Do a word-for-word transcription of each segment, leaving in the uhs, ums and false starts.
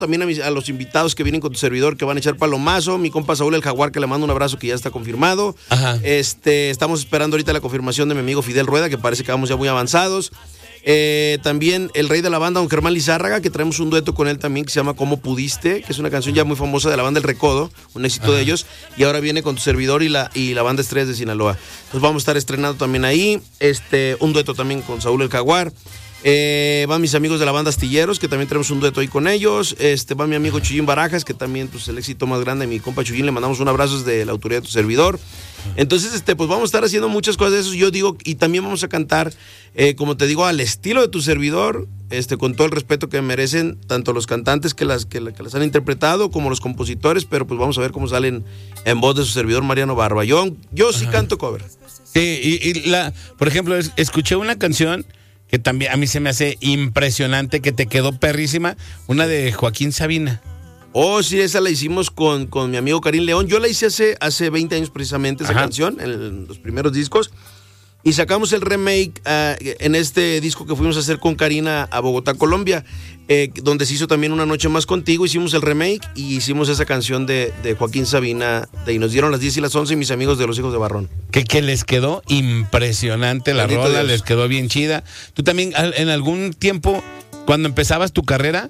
también a, mis, a los invitados que vienen con tu servidor, que van a echar palomazo, mi compa Saúl el Jaguar, que le mando un abrazo, que ya está confirmado. Ajá. Este, estamos esperando ahorita la confirmación de mi amigo Fidel Rueda, que parece que vamos ya muy avanzados. Eh, también el rey de la banda, don Germán Lizárraga, que traemos un dueto con él también, que se llama ¿Cómo Pudiste?, que es una canción ya muy famosa de la banda El Recodo, un éxito Ajá. de ellos, y ahora viene con tu servidor y la, y la banda Estrellas de Sinaloa. Entonces vamos a estar estrenando también ahí, este, un dueto también con Saúl el Jaguar. Eh, van mis amigos de la banda Astilleros, que también tenemos un dueto ahí con ellos. Este, va mi amigo Chuyín Barajas, que también, pues, el éxito más grande, mi compa Chuyín, le mandamos un abrazo desde la autoridad de tu servidor. Entonces, este, pues vamos a estar haciendo muchas cosas de eso, yo digo, y también vamos a cantar, eh, como te digo, al estilo de tu servidor, este, con todo el respeto que merecen tanto los cantantes que las, que, que las han interpretado, como los compositores, pero pues vamos a ver cómo salen en voz de su servidor Mariano Barba. Yo, yo sí Ajá. canto cover. Sí, y, y la, por ejemplo, es, escuché una canción que también a mí se me hace impresionante, que te quedó perrísima, una de Joaquín Sabina. Oh, sí, esa la hicimos con, con mi amigo Karim León. Yo la hice hace, hace veinte años precisamente, esa Ajá. canción, en los primeros discos. Y sacamos el remake uh, en este disco que fuimos a hacer con Karina a Bogotá, Colombia, eh, donde se hizo también Una Noche Más Contigo. Hicimos el remake y hicimos esa canción de, de Joaquín Sabina. De, y nos dieron las diez y las once mis amigos de Los Hijos de Barrón. Que, que les quedó impresionante la Bendito rola, Dios. Les quedó bien chida. Tú también en algún tiempo, cuando empezabas tu carrera,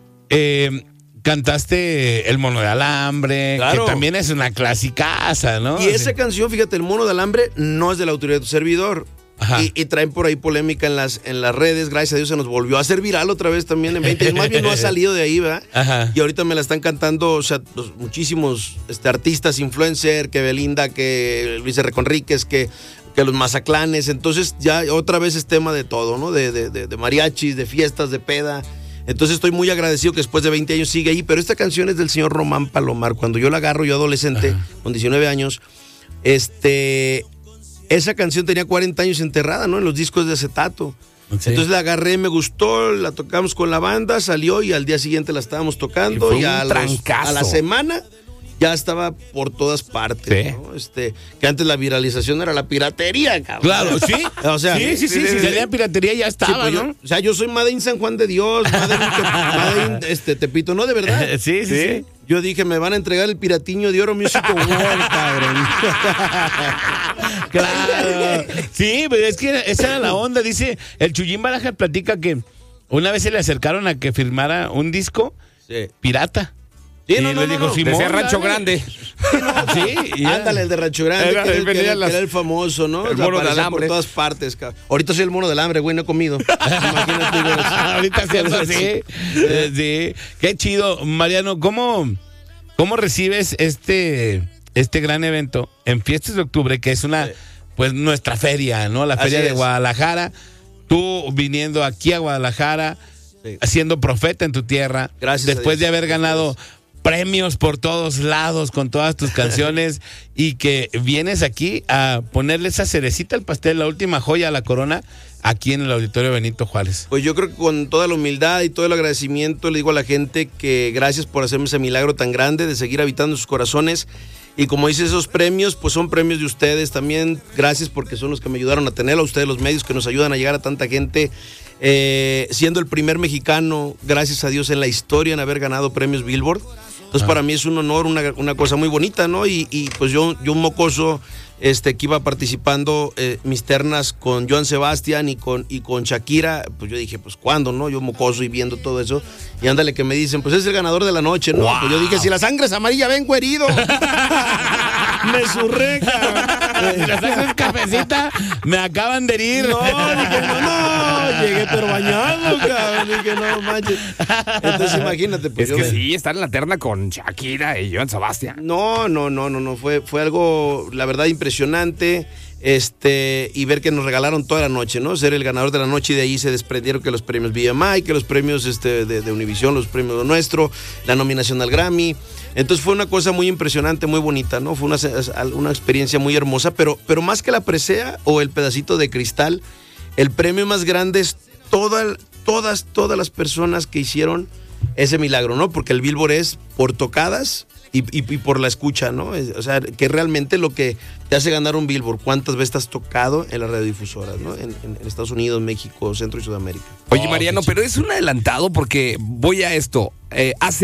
eh, cantaste El Mono de Alambre, claro. que también es una clasicaza, ¿no? Y esa canción, fíjate, El Mono de Alambre no es de la autoridad de tu servidor. Y, y traen por ahí polémica en las, en las redes. Gracias a Dios se nos volvió a hacer viral otra vez también en veinte años. Más bien no ha salido de ahí, ¿verdad? Ajá. Y ahorita me la están cantando, o sea, los, muchísimos este, artistas, influencer, que Belinda, que Luis R. Conríquez, que, que los Mazaclanes. Entonces ya otra vez es tema de todo, ¿no? De, de, de, de mariachis, de fiestas, de peda. Entonces estoy muy agradecido que después de veinte años sigue ahí, pero esta canción es del señor Román Palomar. Cuando yo la agarro, yo adolescente, Ajá. con diecinueve años, este, esa canción tenía cuarenta años enterrada, ¿no? En los discos de acetato. Sí. Entonces la agarré, me gustó, la tocamos con la banda, salió y al día siguiente la estábamos tocando. Y, y a, los, a la semana ya estaba por todas partes, sí. ¿no? Este, que antes la viralización era la piratería, cabrón. Claro, sí. O sea, sí, sí, sí, sí, si salía piratería ya estaba, sí, pues ¿no? Yo, o sea, yo soy Made in San Juan de Dios, Made in, Te, Made in este, Tepito, ¿no? De verdad. Sí, sí, sí, sí. Yo dije, me van a entregar el piratiño de Oro Music Award, cabrón. Claro. Sí, pero es que esa era la onda. Dice, el Chuyín Barajas platica que una vez se le acercaron a que firmara un disco sí. pirata. Sí, y no, no, le dijo, no, Simón, decía Rancho Grande. Sí, ándale, el de Rancho Grande, era, que, era, que, era, las, que era el famoso, ¿no? El mono del hambre. Por todas partes, cabrón. Ahorita soy el mono del hambre, güey, no he comido. Imagínate, güey. Ahorita sí, así. Sí. Qué chido. Mariano, ¿cómo, cómo recibes este, este gran evento en Fiestas de Octubre, que es una, sí. pues, nuestra feria, ¿no? La feria de Guadalajara. Tú viniendo aquí a Guadalajara, sí. siendo profeta en tu tierra. Gracias. Después de haber ganado premios por todos lados con todas tus canciones y que vienes aquí a ponerle esa cerecita al pastel, la última joya a la corona, aquí en el Auditorio Benito Juárez. Pues yo creo que con toda la humildad y todo el agradecimiento le digo a la gente que gracias por hacerme ese milagro tan grande de seguir habitando en sus corazones. Y como dice, esos premios, pues son premios de ustedes también. Gracias porque son los que me ayudaron a tenerlo, a ustedes los medios que nos ayudan a llegar a tanta gente. Eh, siendo el primer mexicano, gracias a Dios, en la historia en haber ganado premios Billboard. Entonces ah. para mí es un honor, una, una cosa muy bonita, ¿no? Y, y pues yo, yo un mocoso este, que iba participando eh, mis ternas con Joan Sebastián y con, y con Shakira, pues yo dije, pues ¿cuándo, no? Yo mocoso y viendo todo eso. Y ándale que me dicen, pues es el ganador de la noche, ¿no? Wow. Pues yo dije, si la sangre es amarilla, vengo herido. Me surré, cabrón. Si la sangre es cafecita, me acaban de herir. No, dije, no, no, llegué pero bañado, cabrón. Dije, no manches. Entonces imagínate, pues. Es yo que me... sí, estar en la terna con Shakira y Joan Sebastián. No, no, no, no, no. Fue, fue algo, la verdad, impresionante. Este, y ver que nos regalaron toda la noche, ¿no? Ser el ganador de la noche y de ahí se desprendieron que los premios V M A, que los premios este, de, de Univisión, los premios nuestro, la nominación al Grammy. Entonces fue una cosa muy impresionante, muy bonita, ¿no? Fue una, una experiencia muy hermosa, pero, pero más que la presea o el pedacito de cristal, el premio más grande es toda, todas, todas las personas que hicieron ese milagro, ¿no? Porque el Billboard es por tocadas y, y, y por la escucha, ¿no? O sea, que realmente lo que te hace ganar un Billboard, cuántas veces has tocado en las radiodifusoras, ¿no? En, en, en Estados Unidos, México, Centro y Sudamérica. Oye, Mariano, pero es un adelantado porque voy a esto. Eh, hace